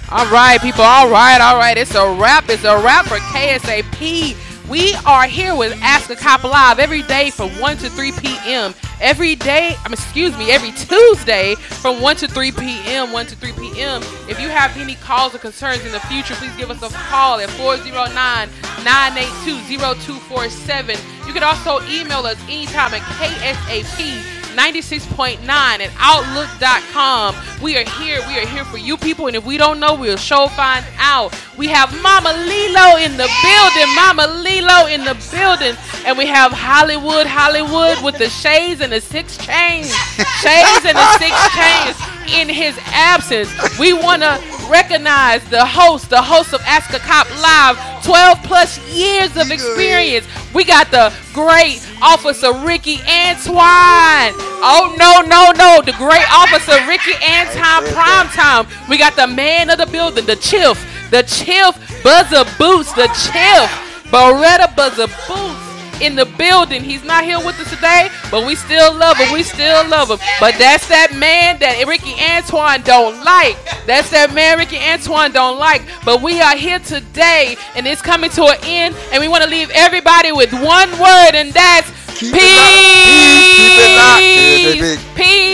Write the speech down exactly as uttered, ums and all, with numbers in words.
All right, people. All right, all right. It's a wrap. It's a wrap for K S A P. We are here with Ask a Cop Live every day from one to three p.m. Every day, um, excuse me, every Tuesday from one to three p.m. one to three p.m. If you have any calls or concerns in the future, please give us a call at four oh nine, nine eight two, oh two four seven. You can also email us anytime at K S A P ninety-six point nine at outlook dot com. We are here. We are here for you people, and if we don't know, we'll show find out. We have Mama Lilo in the building. Mama Lilo in the building. And we have Hollywood, Hollywood with the shades and the six chains. Shades and the six chains. In his absence, we want to recognize the host, the host of Ask a Cop Live, twelve plus years of experience. We got the great Officer Ricky Antoine. Oh, no, no, no. The great Officer Ricky Antoine Primetime. We got the man of the building, the Chief, the Chief Buzzer Boots, the Chief Beretta Buzzer Boots. In the building. He's not here with us today, but we still love him. We still love him. But that's that man that Ricky Antoine don't like. That's that man Ricky Antoine don't like. But we are here today, and it's coming to an end, and we want to leave everybody with one word, and that's Keep peace. it locked. Keep it locked. Peace. Peace.